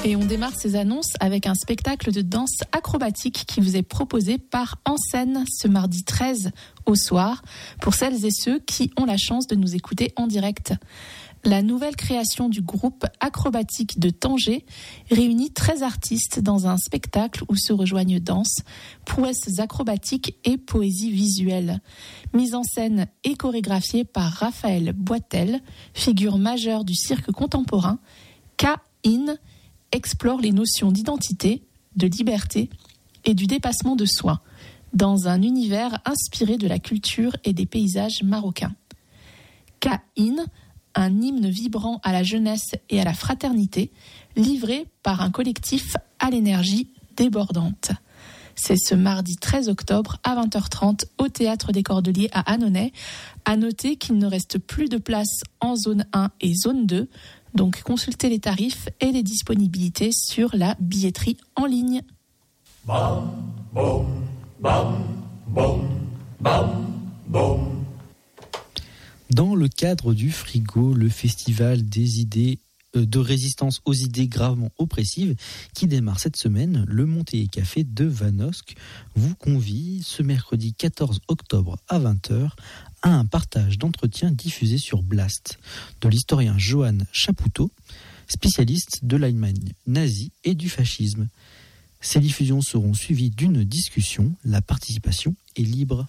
Et on démarre ces annonces avec un spectacle de danse acrobatique qui vous est proposé par En Scène ce mardi 13 au soir pour celles et ceux qui ont la chance de nous écouter en direct. La nouvelle création du groupe acrobatique de Tanger réunit 13 artistes dans un spectacle où se rejoignent danse, prouesses acrobatiques et poésie visuelle. Mise en scène et chorégraphiée par Raphaël Boitel, figure majeure du cirque contemporain, K-In explore les notions d'identité, de liberté et du dépassement de soi, dans un univers inspiré de la culture et des paysages marocains. K-In, un hymne vibrant à la jeunesse et à la fraternité, livré par un collectif à l'énergie débordante. C'est ce mardi 13 octobre à 20h30 au Théâtre des Cordeliers à Annonay. À noter qu'il ne reste plus de place en zone 1 et zone 2, donc consultez les tarifs et les disponibilités sur la billetterie en ligne. Bam, boum, bam, boum, bam, boum. Dans le cadre du Frigo, le festival des idées de résistance aux idées gravement oppressives qui démarre cette semaine, le Montélier Café de Vanosque vous convie ce mercredi 14 octobre à 20h à un partage d'entretiens diffusé sur Blast de l'historien Johan Chapoutot, spécialiste de l'Allemagne nazie et du fascisme. Ces diffusions seront suivies d'une discussion. La participation est libre.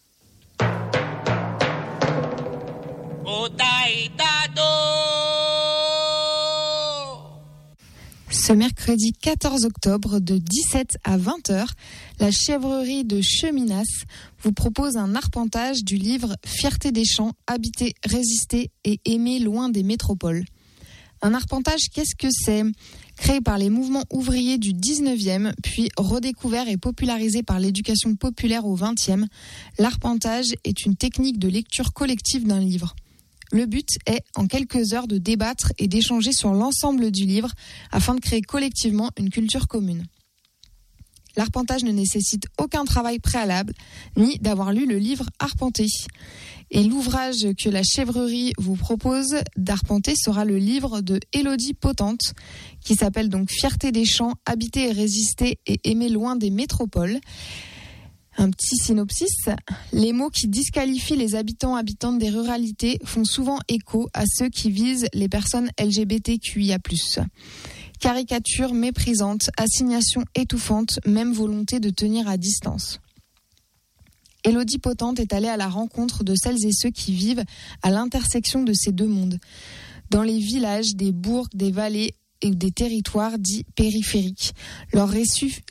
Ce mercredi 14 octobre de 17 à 20h, la chèvrerie de Cheminas vous propose un arpentage du livre « Fierté des champs, habiter, résister et aimer loin des métropoles ». Un arpentage, qu'est-ce que c'est ? Créé par les mouvements ouvriers du 19e, puis redécouvert et popularisé par l'éducation populaire au 20e, l'arpentage est une technique de lecture collective d'un livre. Le but est, en quelques heures, de débattre et d'échanger sur l'ensemble du livre afin de créer collectivement une culture commune. L'arpentage ne nécessite aucun travail préalable, ni d'avoir lu le livre arpenté. Et l'ouvrage que la chèvrerie vous propose d'arpenter sera le livre de Élodie Potente, qui s'appelle donc « Fierté des champs, habiter et résister et aimer loin des métropoles ». Un petit synopsis, les mots qui disqualifient les habitantes des ruralités font souvent écho à ceux qui visent les personnes LGBTQIA+. Caricature méprisante, assignation étouffante, même volonté de tenir à distance. Élodie Potente est allée à la rencontre de celles et ceux qui vivent à l'intersection de ces deux mondes. Dans les villages, des bourgs, des vallées et des territoires dits périphériques. Leur récit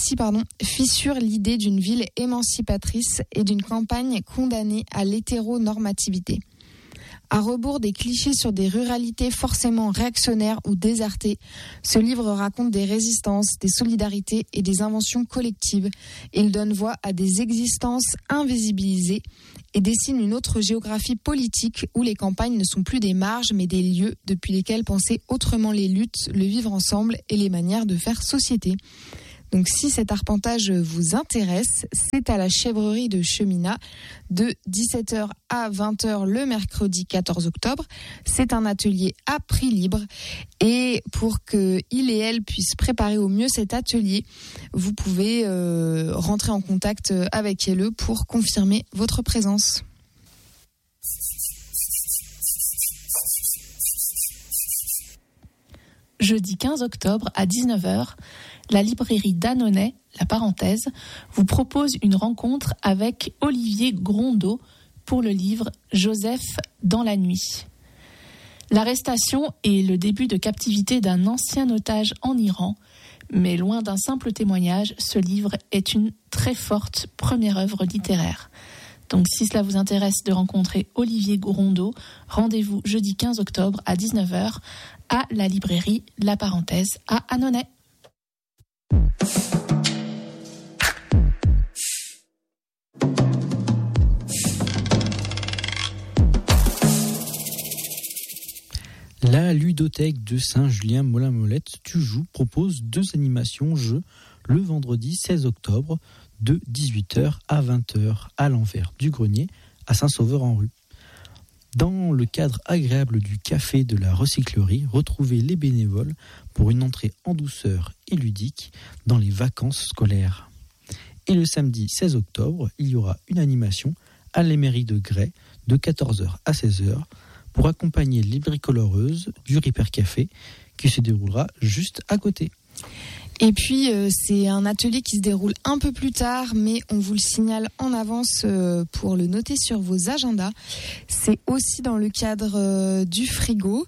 fissure l'idée d'une ville émancipatrice et d'une campagne condamnée à l'hétéronormativité. À rebours des clichés sur des ruralités forcément réactionnaires ou désertées, ce livre raconte des résistances, des solidarités et des inventions collectives. Il donne voix à des existences invisibilisées et dessine une autre géographie politique où les campagnes ne sont plus des marges mais des lieux depuis lesquels penser autrement les luttes, le vivre ensemble et les manières de faire société. Donc si cet arpentage vous intéresse, c'est à la chèvrerie de Cheminat de 17h à 20h le mercredi 14 octobre. C'est un atelier à prix libre et pour qu'il et elle puissent préparer au mieux cet atelier, vous pouvez rentrer en contact avec elle pour confirmer votre présence. Jeudi 15 octobre à 19h, la librairie d'Annonay, la parenthèse, vous propose une rencontre avec Olivier Grondeau pour le livre « Joseph dans la nuit ». L'arrestation et le début de captivité d'un ancien otage en Iran, mais loin d'un simple témoignage, ce livre est une très forte première œuvre littéraire. Donc si cela vous intéresse de rencontrer Olivier Grondeau, rendez-vous jeudi 15 octobre à 19h à la librairie La Parenthèse à Annonay. La ludothèque de Saint-Julien-Molin-Molette, Tujoux, propose 2 animations-jeux le vendredi 16 octobre de 18h à 20h à l'envers du grenier à Saint-Sauveur-en-Rue. Dans le cadre agréable du café de la recyclerie, retrouvez les bénévoles pour une entrée en douceur et ludique dans les vacances scolaires. Et le samedi 16 octobre, il y aura une animation à la mairie de Grès de 14h à 16h pour accompagner les bricoleuses du Ripper Café qui se déroulera juste à côté. Et puis, c'est un atelier qui se déroule un peu plus tard, mais on vous le signale en avance pour le noter sur vos agendas. C'est aussi dans le cadre du frigo.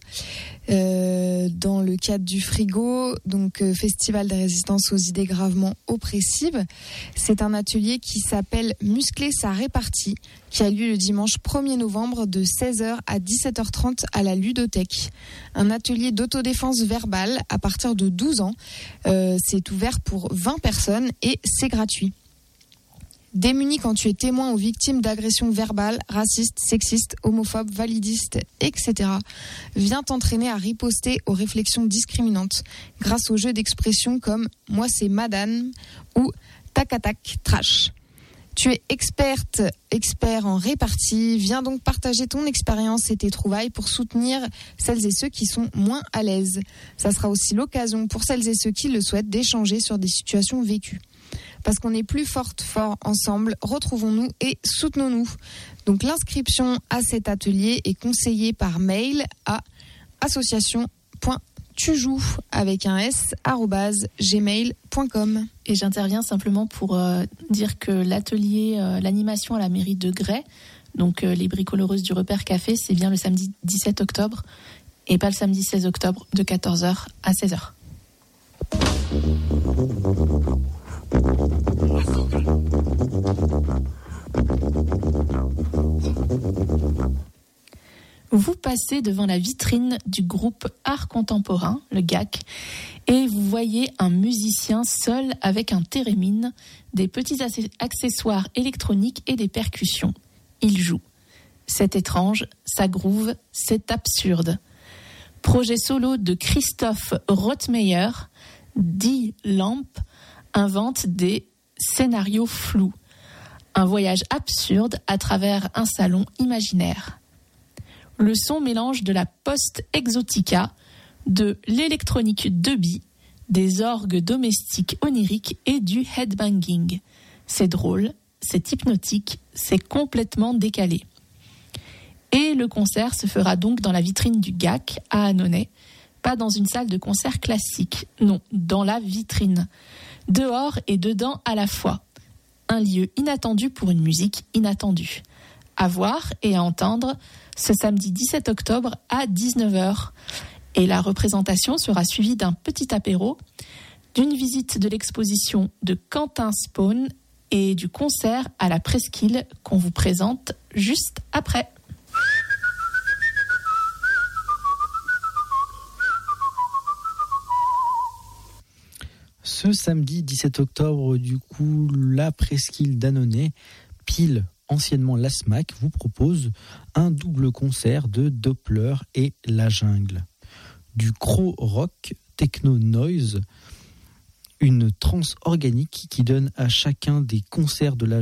Donc Festival de résistance aux idées gravement oppressives. C'est un atelier qui s'appelle Muscler sa répartie, qui a lieu le dimanche 1er novembre de 16h à 17h30 à la ludothèque. Un atelier d'autodéfense verbale à partir de 12 ans. C'est ouvert pour 20 personnes et c'est gratuit. Démuni quand tu es témoin ou victime d'agressions verbales, racistes, sexistes, homophobes, validistes, etc. Viens t'entraîner à riposter aux réflexions discriminantes grâce aux jeux d'expression comme « moi c'est madame » ou « tac à tac trash ». Tu es expert en répartie, viens donc partager ton expérience et tes trouvailles pour soutenir celles et ceux qui sont moins à l'aise. Ça sera aussi l'occasion pour celles et ceux qui le souhaitent d'échanger sur des situations vécues. Parce qu'on est plus forts ensemble, retrouvons-nous et soutenons-nous. Donc l'inscription à cet atelier est conseillée par mail à association.tujou avec un s @gmail.com. Et j'interviens simplement pour dire que l'atelier, l'animation à la mairie de Grès, donc les bricoleuses du Ripper Café, c'est bien le samedi 17 octobre et pas le samedi 16 octobre de 14h à 16h. Vous passez devant la vitrine du groupe Art Contemporain, le GAC, et vous voyez un musicien seul avec un thérémine, des petits accessoires électroniques et des percussions. Il joue. C'est étrange, ça groove, c'est absurde. Projet solo de Christophe Rothmeyer, dit Lamp, invente des scénarios flous. Un voyage absurde à travers un salon imaginaire. Le son mélange de la post-exotica, de l'électronique dubby, des orgues domestiques oniriques et du headbanging. C'est drôle, c'est hypnotique, c'est complètement décalé. Et le concert se fera donc dans la vitrine du GAC à Annonay, pas dans une salle de concert classique, non, dans la vitrine. Dehors et dedans à la fois. Un lieu inattendu pour une musique inattendue. À voir et à entendre ce samedi 17 octobre à 19h. Et la représentation sera suivie d'un petit apéro, d'une visite de l'exposition de Quentin Spawn et du concert à la Presqu'île qu'on vous présente juste après. Ce samedi 17 octobre, du coup, la Presqu'île d'Annonay, pile anciennement la SMAC, vous propose un double concert de Doppler et La Jungle. Du crow rock, techno noise, une trance organique qui donne à chacun des concerts de la